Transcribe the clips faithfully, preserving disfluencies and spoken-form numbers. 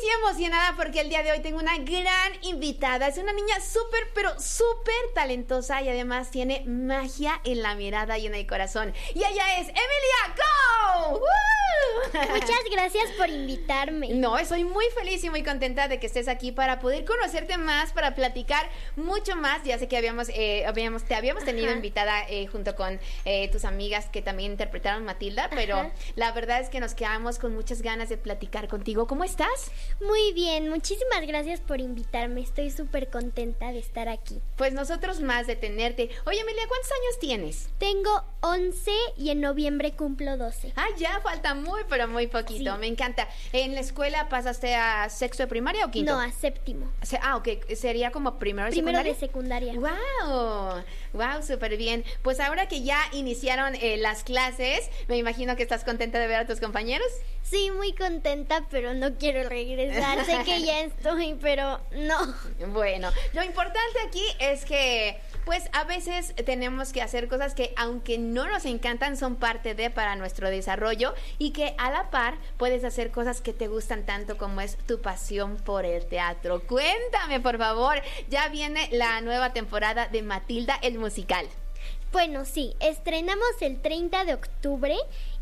emocionada porque el día de hoy tengo una gran invitada. Es una niña súper, pero súper talentosa y además tiene magia en la mirada y en el corazón. Y ella es Emilia Go. ¡Woo! Muchas gracias por invitarme. No, estoy muy feliz y muy contenta de que estés aquí para poder conocerte más, para platicar mucho más. Ya sé que habíamos, eh, habíamos te habíamos tenido Ajá. invitada eh, junto con eh, tus amigas que también interpretaron Matilda, pero Ajá. la verdad es que nos quedamos con muchas ganas de platicar contigo. ¿Cómo estás? Muy bien, muchísimas gracias por invitarme. Estoy súper contenta de estar aquí. Pues nosotros más de tenerte. Oye, Emilia, ¿cuántos años tienes? Tengo once y en noviembre cumplo doce. Ah, ya falta muy, pero muy poquito. Sí. Me encanta. ¿En la escuela pasaste a sexto de primaria o quinto? No, a séptimo. Ah, ok. ¿Sería como primero de primero secundaria? Primero de secundaria. ¡Wow! ¡Wow! Súper bien. Pues ahora que ya iniciaron eh, las clases, me imagino que estás contenta de ver a tus compañeros. Sí, muy contenta, pero no quiero regresar. Sé que ya estoy, pero no. Bueno, lo importante aquí es que pues a veces tenemos que hacer cosas que aunque no nos encantan son parte de para nuestro desarrollo y que a la par puedes hacer cosas que te gustan tanto como es tu pasión por el teatro. Cuéntame, por favor, ya viene la nueva temporada de Matilda el musical. Bueno, sí, estrenamos el treinta de octubre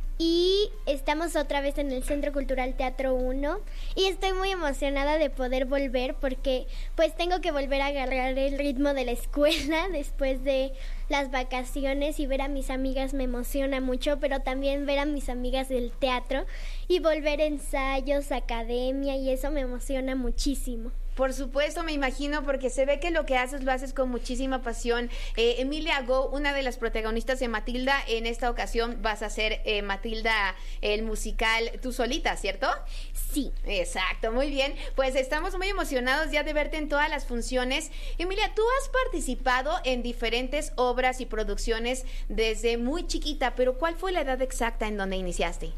y estamos otra vez en el Centro Cultural Teatro uno y estoy muy emocionada de poder volver porque pues tengo que volver a agarrar el ritmo de la escuela después de las vacaciones y ver a mis amigas me emociona mucho, pero también ver a mis amigas del teatro y volver a ensayos, academia y eso me emociona muchísimo. Por supuesto, me imagino, porque se ve que lo que haces lo haces con muchísima pasión. Eh, Emilia Go, una de las protagonistas de Matilda, en esta ocasión vas a ser eh, Matilda, el musical, tú solita, ¿cierto? Sí. Exacto, muy bien. Pues estamos muy emocionados ya de verte en todas las funciones. Emilia, tú has participado en diferentes obras y producciones desde muy chiquita, pero ¿cuál fue la edad exacta en donde iniciaste?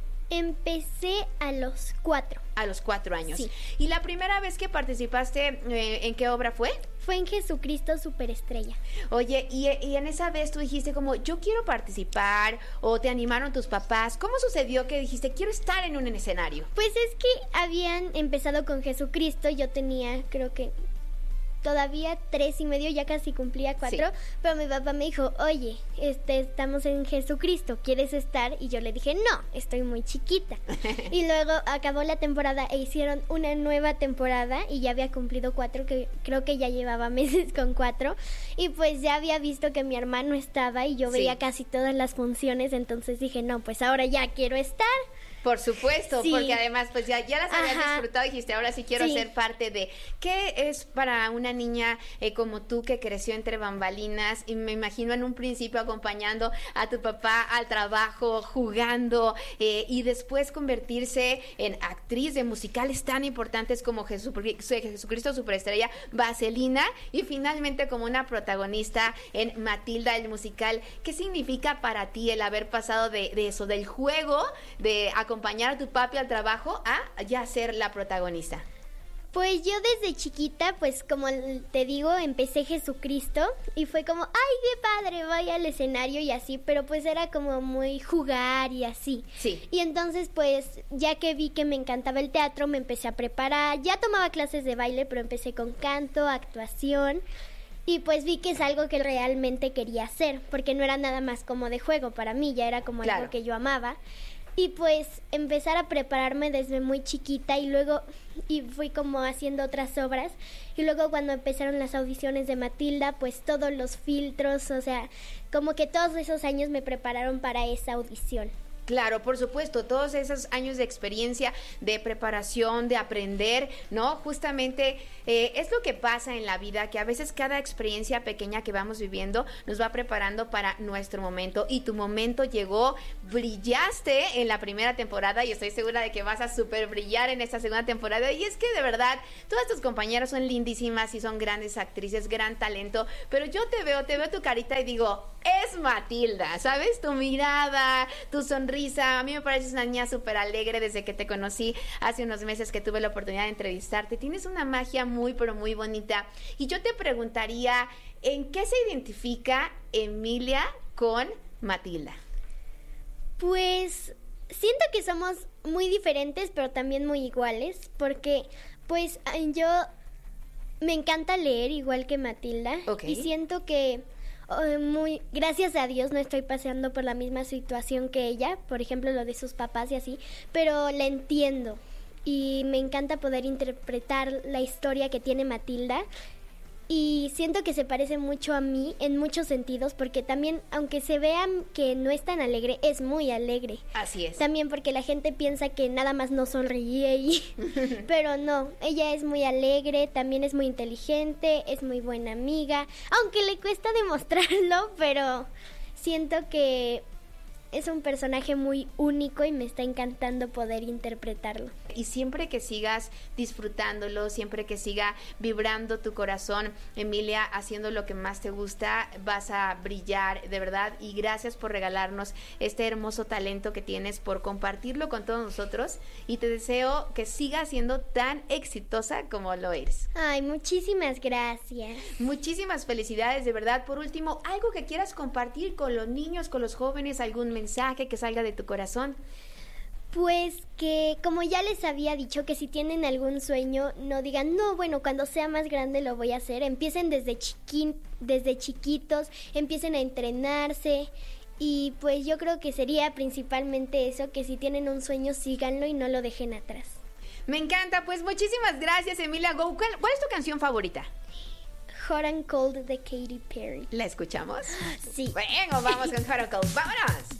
Empecé a los cuatro. A los cuatro años. Sí. ¿Y la primera vez que participaste, eh, en qué obra fue? Fue en Jesucristo Superestrella. Oye, y, y en esa vez tú dijiste como, yo quiero participar, o te animaron tus papás. ¿Cómo sucedió que dijiste, quiero estar en un escenario? Pues es que habían empezado con Jesucristo, yo tenía, creo que todavía tres y medio, ya casi cumplía cuatro, sí. Pero mi papá me dijo, oye, este, estamos en Jesucristo, ¿quieres estar? Y yo le dije, no, estoy muy chiquita. Y luego acabó la temporada e hicieron una nueva temporada y ya había cumplido cuatro, que creo que ya llevaba meses con cuatro, y pues ya había visto que mi hermano estaba y yo veía sí. casi todas las funciones, entonces dije, no, pues ahora ya quiero estar. Por supuesto, sí. Porque además pues ya, ya las habías Ajá. disfrutado y dijiste, ahora sí quiero sí. ser parte de... ¿Qué es para una niña eh, como tú que creció entre bambalinas y me imagino en un principio acompañando a tu papá al trabajo, jugando eh, y después convertirse en actriz de musicales tan importantes como Jesucristo Superestrella, Vaselina y finalmente como una protagonista en Matilda el musical? ¿Qué significa para ti el haber pasado de, de eso, del juego, de acompañar a tu papi al trabajo a ya ser la protagonista? Pues yo desde chiquita, pues como te digo, empecé Jesucristo y fue como, ¡ay, qué padre! Voy al escenario y así, pero pues era como muy jugar y así. Sí. Y entonces pues ya que vi que me encantaba el teatro, me empecé a preparar. Ya tomaba clases de baile, pero empecé con canto, actuación. Y pues vi que es algo que realmente quería hacer, porque no era nada más como de juego para mí, ya era como claro. algo que yo amaba. Y pues empezar a prepararme desde muy chiquita y luego y fui como haciendo otras obras y luego cuando empezaron las audiciones de Matilda, pues todos los filtros, o sea, como que todos esos años me prepararon para esa audición. Claro, por supuesto, todos esos años de experiencia, de preparación, de aprender, ¿no? Justamente eh, es lo que pasa en la vida, que a veces cada experiencia pequeña que vamos viviendo nos va preparando para nuestro momento. Y tu momento llegó, brillaste en la primera temporada y estoy segura de que vas a súper brillar en esta segunda temporada. Y es que de verdad, todas tus compañeras son lindísimas y son grandes actrices, gran talento, pero yo te veo, te veo tu carita y digo, es Matilda, ¿sabes? Tu mirada, tu sonrisa. A mí me pareces una niña súper alegre desde que te conocí hace unos meses que tuve la oportunidad de entrevistarte. Tienes una magia muy, pero muy bonita. Y yo te preguntaría, ¿en qué se identifica Emilia con Matilda? Pues siento que somos muy diferentes, pero también muy iguales, porque pues yo me encanta leer igual que Matilda. Okay. Y siento que uh, muy gracias a Dios no estoy pasando por la misma situación que ella, por ejemplo lo de sus papás y así, pero la entiendo y me encanta poder interpretar la historia que tiene Matilda. Y siento que se parece mucho a mí en muchos sentidos, porque también, aunque se vea que no es tan alegre, es muy alegre. Así es. También porque la gente piensa que nada más no sonríe, y... pero no, ella es muy alegre, también es muy inteligente, es muy buena amiga, aunque le cuesta demostrarlo, pero siento que es un personaje muy único y me está encantando poder interpretarlo. Y siempre que sigas disfrutándolo, siempre que siga vibrando tu corazón, Emilia, haciendo lo que más te gusta, vas a brillar, de verdad. Y gracias por regalarnos este hermoso talento que tienes, por compartirlo con todos nosotros. Y te deseo que sigas siendo tan exitosa como lo eres. Ay, muchísimas gracias. Muchísimas felicidades, de verdad. Por último, algo que quieras compartir con los niños, con los jóvenes, algún mensaje que salga de tu corazón. Pues que, como ya les había dicho, que si tienen algún sueño, no digan, no, bueno, cuando sea más grande lo voy a hacer. Empiecen desde chiquín, desde chiquitos, empiecen a entrenarse. Y pues yo creo que sería principalmente eso, que si tienen un sueño, síganlo y no lo dejen atrás. Me encanta, pues muchísimas gracias, Emilia Go. ¿Cuál, cuál es tu canción favorita? Hot and Cold de Katy Perry. ¿La escuchamos? Sí. Bueno, vamos con Hot and Cold. ¡Vámonos!